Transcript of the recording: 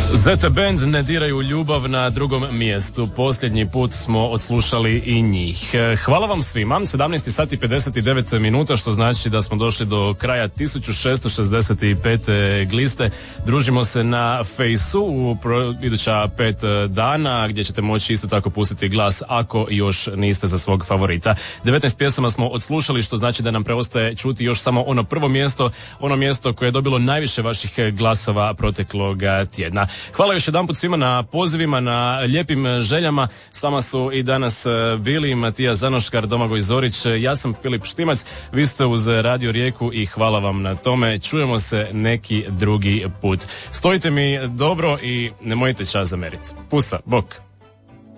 Zeta Band ne diraju ljubav na drugom mjestu. Posljednji put smo odslušali i njih. Hvala vam svima. 17 sati 59 minuta, što znači da smo došli do kraja 1665 gliste. Družimo se na Fejsu u iduća 5 dana, gdje ćete moći isto tako pustiti glas ako još niste za svog favorita. 19 pjesama smo odslušali, što znači da nam preostaje čuti još samo ono prvo mjesto, ono mjesto koje je dobilo najviše vaših glasova proteklog tjedna. Hvala još jedanput svima na pozivima, na lijepim željama. S vama su i danas bili Matija Zanoškar, Domagoj Zorić, ja sam Filip Štimac, vi ste uz Radio Rijeku i hvala vam na tome. Čujemo se neki drugi put. Stojite mi dobro i nemojte čas zameriti. Pusa, bok.